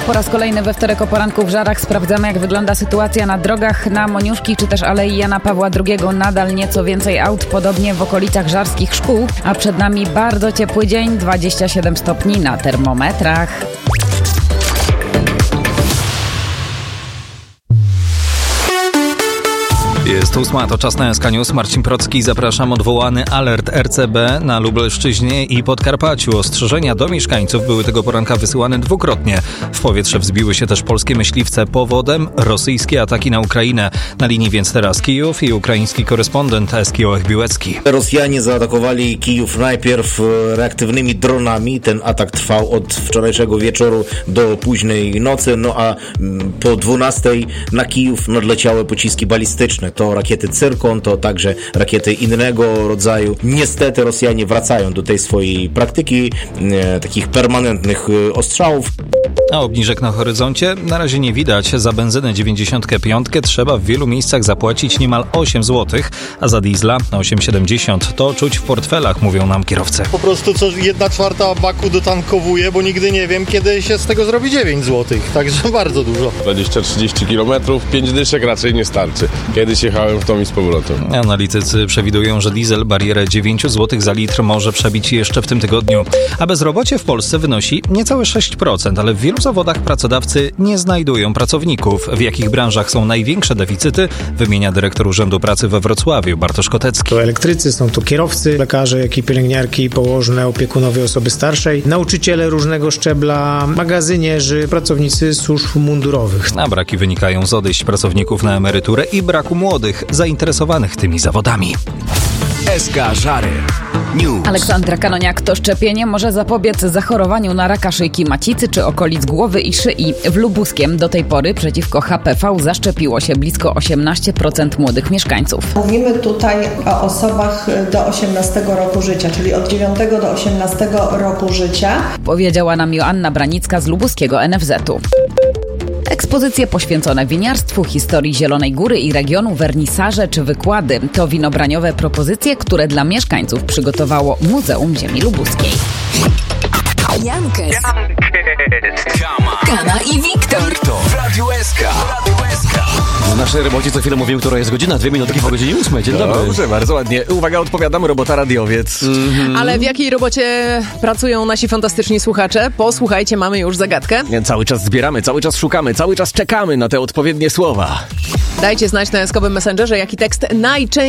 Po raz kolejny we wtorek o poranku w Żarach sprawdzamy, jak wygląda sytuacja na drogach na Moniuszki czy też Alei Jana Pawła II. Nadal nieco więcej aut, podobnie w okolicach żarskich szkół, a przed nami bardzo ciepły dzień, 27 stopni na termometrach. Jest 8, to czas na SK News. Marcin Procki, zapraszam. Odwołany alert RCB na Lubelszczyźnie i Podkarpaciu. Ostrzeżenia do mieszkańców były tego poranka wysyłane dwukrotnie. W powietrze wzbiły się też polskie myśliwce. Powodem rosyjskie ataki na Ukrainę. Na linii więc teraz Kijów i ukraiński korespondent Eski Ołech-Biłecki. Rosjanie zaatakowali Kijów najpierw reaktywnymi dronami. Ten atak trwał od wczorajszego wieczoru do późnej nocy, a po 12 na Kijów nadleciały pociski balistyczne. To rakiety Cyrkon, to także rakiety innego rodzaju. Niestety Rosjanie wracają do tej swojej praktyki, takich permanentnych ostrzałów. A obniżek na horyzoncie na razie nie widać. Za benzynę 95 trzeba w wielu miejscach zapłacić niemal 8 zł, a za diesla 8,70. To czuć w portfelach, mówią nam kierowcy. Po prostu 1/4 baku dotankowuje, bo nigdy nie wiem, kiedy się z tego zrobi 9 zł. Także bardzo dużo. 20-30 km, 5 dyszek raczej nie starczy. Kiedyś jechałem w tom i z powrotem. Analitycy przewidują, że diesel barierę 9 zł za litr może przebić jeszcze w tym tygodniu. A bezrobocie w Polsce wynosi niecałe 6%, ale w wielu zawodach pracodawcy nie znajdują pracowników. W jakich branżach są największe deficyty, wymienia dyrektor Urzędu Pracy we Wrocławiu Bartosz Kotecki. To elektrycy, są to kierowcy, lekarze, jak i pielęgniarki, położne, opiekunowie osoby starszej, nauczyciele różnego szczebla, magazynierzy, pracownicy służb mundurowych. A braki wynikają z odejść pracowników na emeryturę i braku młodych zainteresowanych tymi zawodami. SK Żary News. Aleksandra Kanoniak, to szczepienie może zapobiec zachorowaniu na raka szyjki macicy czy okolic głowy i szyi. W Lubuskiem do tej pory przeciwko HPV zaszczepiło się blisko 18% młodych mieszkańców. Mówimy tutaj o osobach do 18 roku życia, czyli od 9 do 18 roku życia. Powiedziała nam Joanna Branicka z lubuskiego NFZ-u. Ekspozycje poświęcone winiarstwu, historii Zielonej Góry i regionu, wernisaże czy wykłady to winobraniowe propozycje, które dla mieszkańców przygotowało Muzeum Ziemi Lubuskiej. Jankes, Kana i Wiktor w Radiu SK. W naszej robocie co chwilę mówimy, która jest godzina, 2 minutki po godzinie 8. Dzień dobry. Dobrze, bardzo ładnie. Uwaga, odpowiadam, robota radiowiec. Ale w jakiej robocie pracują nasi fantastyczni słuchacze? Posłuchajcie, mamy już zagadkę. Cały czas zbieramy, cały czas szukamy, cały czas czekamy na te odpowiednie słowa. Dajcie znać na eskowym messengerze, jaki tekst najczęściej